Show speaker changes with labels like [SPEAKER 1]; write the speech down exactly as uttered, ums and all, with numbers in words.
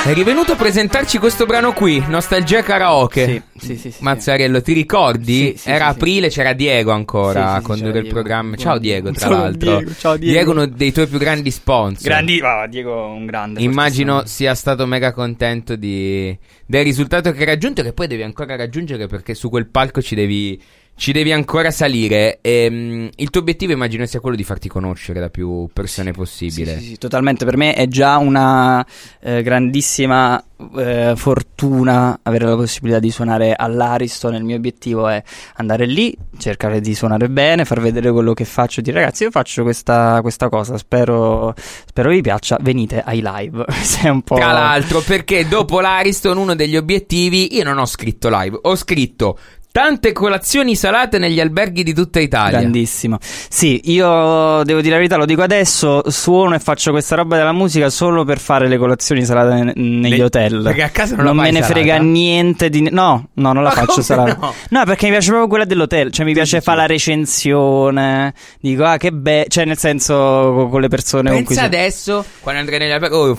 [SPEAKER 1] Eri venuto a presentarci questo brano qui, Nostalgia Karaoke.
[SPEAKER 2] Sì, sì, sì, sì.
[SPEAKER 1] Mazzariello, ti ricordi?
[SPEAKER 2] Sì, sì,
[SPEAKER 1] Era
[SPEAKER 2] sì,
[SPEAKER 1] aprile, c'era Diego ancora
[SPEAKER 2] sì, sì,
[SPEAKER 1] a
[SPEAKER 2] sì,
[SPEAKER 1] condurre il
[SPEAKER 2] Diego.
[SPEAKER 1] programma. Ciao Diego, tra
[SPEAKER 2] Ciao,
[SPEAKER 1] l'altro.
[SPEAKER 2] Diego, ciao Diego.
[SPEAKER 1] Diego, uno dei tuoi più grandi sponsor.
[SPEAKER 2] Grandi, ah, Diego un grande.
[SPEAKER 1] Immagino sia stato mega contento di, del risultato che hai raggiunto, che poi devi ancora raggiungere perché su quel palco ci devi, ci devi ancora salire. E, um, il tuo obiettivo immagino sia quello di farti conoscere da più persone possibile.
[SPEAKER 2] Sì, sì, sì, totalmente. Per me è già una eh, grandissima eh, fortuna avere la possibilità di suonare all'Ariston. Il mio obiettivo è andare lì, cercare di suonare bene, far vedere quello che faccio, dire ragazzi io faccio questa, questa cosa, spero, spero vi piaccia, venite ai live. Sei un po'...
[SPEAKER 1] Tra l'altro, perché dopo l'Ariston uno degli obiettivi, io non ho scritto live, ho scritto tante colazioni salate negli alberghi di tutta Italia.
[SPEAKER 2] Grandissimo. Sì, io devo dire la verità, lo dico adesso, suono e faccio questa roba della musica solo per fare le colazioni salate ne- negli
[SPEAKER 1] Le...
[SPEAKER 2] hotel.
[SPEAKER 1] Perché a casa non,
[SPEAKER 2] non
[SPEAKER 1] la
[SPEAKER 2] me
[SPEAKER 1] fai
[SPEAKER 2] ne
[SPEAKER 1] salata?
[SPEAKER 2] frega niente di... No, no, non la
[SPEAKER 1] Ma
[SPEAKER 2] faccio
[SPEAKER 1] come
[SPEAKER 2] salata.
[SPEAKER 1] no?
[SPEAKER 2] No, perché mi piace proprio quella dell'hotel. Cioè mi piace fare la recensione. Dico, ah che bello. Cioè nel senso con le persone con cui...
[SPEAKER 1] Pensa
[SPEAKER 2] sono...
[SPEAKER 1] adesso, quando andrai negli alberghi, oh,